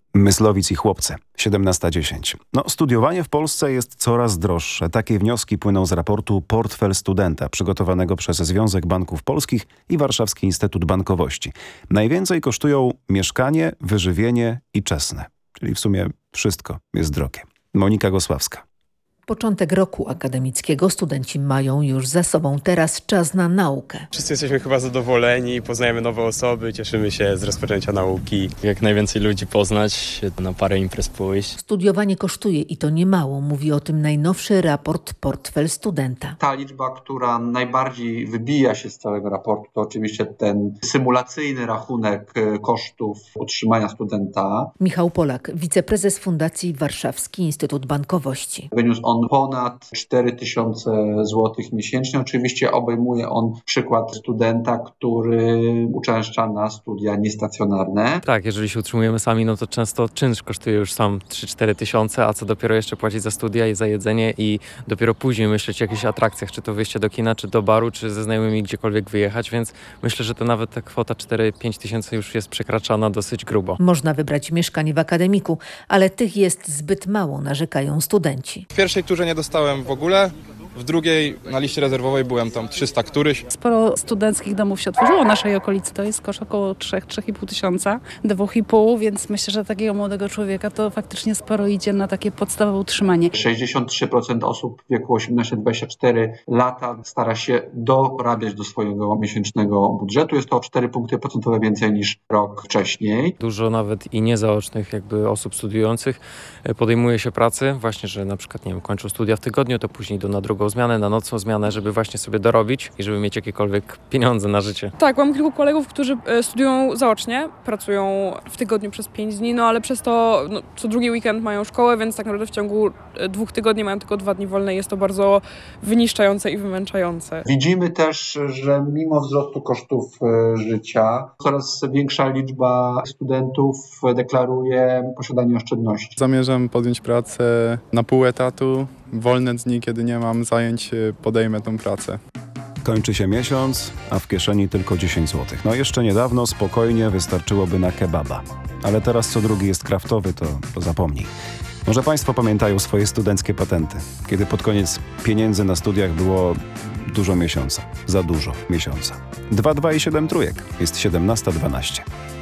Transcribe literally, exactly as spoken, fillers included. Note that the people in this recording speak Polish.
Myslowic i chłopcy, siedemnasta dziesięć. No, studiowanie w Polsce jest coraz droższe. Takie wnioski płyną z raportu Portfel Studenta, przygotowanego przez Związek Banków Polskich i Warszawski Instytut Bankowości. Najwięcej kosztują mieszkanie, wyżywienie i czesne. Czyli w sumie wszystko jest drogie. Monika Gosławska. Początek roku akademickiego studenci mają już za sobą. Teraz czas na naukę. Wszyscy jesteśmy chyba zadowoleni, poznajemy nowe osoby, cieszymy się z rozpoczęcia nauki. Jak najwięcej ludzi poznać, na parę imprez pójść. Studiowanie kosztuje i to niemało. Mówi o tym najnowszy raport Portfel Studenta. Ta liczba, która najbardziej wybija się z całego raportu, to oczywiście ten symulacyjny rachunek kosztów utrzymania studenta. Michał Polak, wiceprezes Fundacji Warszawski Instytut Bankowości. Wyniósł on ponad cztery tysiące złotych miesięcznie. Oczywiście obejmuje on przykład studenta, który uczęszcza na studia niestacjonarne. Tak, jeżeli się utrzymujemy sami, no to często czynsz kosztuje już sam trzy cztery tysiące, a co dopiero jeszcze płacić za studia i za jedzenie i dopiero później myśleć o jakichś atrakcjach, czy to wyjście do kina, czy do baru, czy ze znajomymi gdziekolwiek wyjechać, więc myślę, że to nawet ta kwota cztery pięć tysięcy już jest przekraczana dosyć grubo. Można wybrać mieszkanie w akademiku, ale tych jest zbyt mało, narzekają studenci. W pierwszej turze nie dostałem w ogóle, w drugiej na liście rezerwowej byłem tam trzysta któryś. Sporo studenckich domów się otworzyło w naszej okolicy, to jest koszt około trzy do trzech i pół tysiąca, dwa i pół, więc myślę, że takiego młodego człowieka to faktycznie sporo idzie na takie podstawowe utrzymanie. sześćdziesiąt trzy procent osób w wieku osiemnaście do dwudziestu czterech lata stara się dorabiać do swojego miesięcznego budżetu. Jest to o cztery punkty procentowe więcej niż rok wcześniej. Dużo nawet i niezaocznych jakby osób studiujących podejmuje się pracy, właśnie, że na przykład nie wiem, kończą studia w tygodniu, to później do na drugą zmianę, na nocną zmianę, żeby właśnie sobie dorobić i żeby mieć jakiekolwiek pieniądze na życie. Tak, mam kilku kolegów, którzy studiują zaocznie, pracują w tygodniu przez pięć dni, no ale przez to no, co drugi weekend mają szkołę, więc tak naprawdę w ciągu dwóch tygodni mają tylko dwa dni wolne i jest to bardzo wyniszczające i wymęczające. Widzimy też, że mimo wzrostu kosztów życia coraz większa liczba studentów deklaruje posiadanie oszczędności. Zamierzam podjąć pracę na pół etatu. Wolne dni, kiedy nie mam zajęć, podejmę tą pracę. Kończy się miesiąc, a w kieszeni tylko dziesięć złotych. No jeszcze niedawno spokojnie wystarczyłoby na kebaba. Ale teraz co drugi jest kraftowy, to, to zapomnij. Może Państwo pamiętają swoje studenckie patenty, kiedy pod koniec pieniędzy na studiach było dużo miesiąca. Za dużo miesiąca. dwa, dwa i siedem trójek. Jest siedemnasta dwanaście.